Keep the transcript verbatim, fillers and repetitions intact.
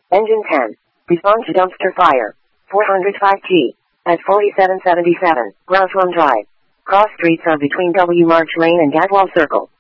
Engine ten. Respond to dumpster fire. four oh five T. At forty-seven seventy-seven, Grouse Run Drive. Cross streets are between W. March Lane and Gadwall Circle.